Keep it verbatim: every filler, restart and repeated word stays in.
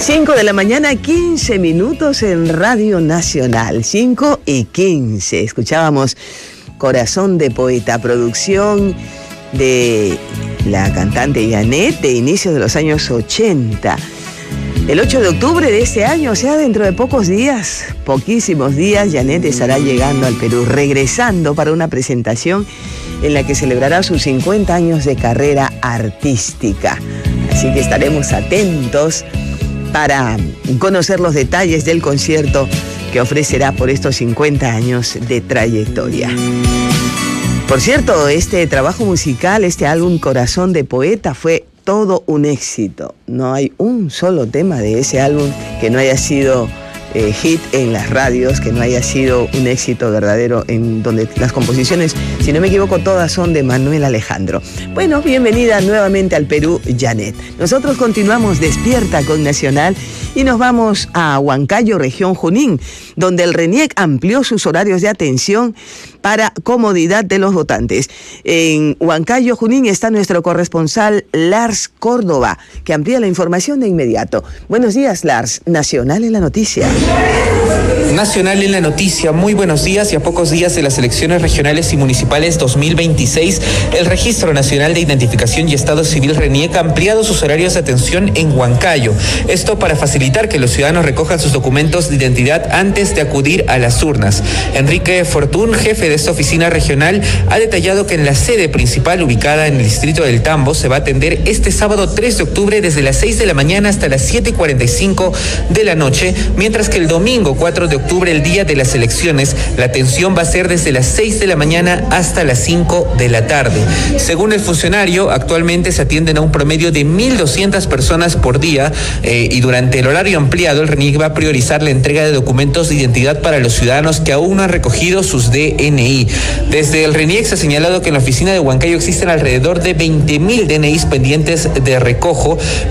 cinco de la mañana, quince minutos en Radio Nacional. cinco y quince. Escuchábamos Corazón de Poeta, producción de la cantante Janet de inicios de los años ochenta. El ocho de octubre de este año, o sea, dentro de pocos días, poquísimos días, Janet estará llegando al Perú, regresando para una presentación en la que celebrará sus cincuenta años de carrera artística. Así que estaremos atentos para conocer los detalles del concierto que ofrecerá por estos cincuenta años de trayectoria. Por cierto, este trabajo musical, este álbum Corazón de Poeta, fue todo un éxito. No hay un solo tema de ese álbum que no haya sido eh, hit en las radios, que no haya sido un éxito verdadero, en donde las composiciones, si no me equivoco, todas son de Manuel Alejandro. Bueno, bienvenida nuevamente al Perú, Janet. Nosotros continuamos Despierta con Nacional y nos vamos a Huancayo, región Junín, donde el RENIEC amplió sus horarios de atención para comodidad de los votantes. En Huancayo, Junín, está nuestro corresponsal Lars Córdoba, que amplía la información de inmediato. Buenos días, Lars. Nacional en la noticia. Nacional en la noticia, muy buenos días. Y a pocos días de las elecciones regionales y municipales dos mil veintiséis, el Registro Nacional de Identificación y Estado Civil RENIEC ha ampliado sus horarios de atención en Huancayo. Esto para facilitar que los ciudadanos recojan sus documentos de identidad antes de acudir a las urnas. Enrique Fortún, jefe de esta oficina regional, ha detallado que en la sede principal ubicada en el distrito del Tambo se va a atender este sábado tres de octubre desde las seis de la mañana hasta las siete y cuarenta y cinco de la noche, mientras que el domingo cuatro de octubre, el día de las elecciones, la atención va a ser desde las seis de la mañana hasta las cinco de la tarde. Según el funcionario, actualmente se atienden a un promedio de mil doscientas personas por día eh, y durante el horario ampliado el RENIEC va a priorizar la entrega de documentos de identidad para los ciudadanos que aún no han recogido sus D N I. Desde el RENIEC se ha señalado que en la oficina de Huancayo existen alrededor de veinte mil D N Is pendientes de recojo,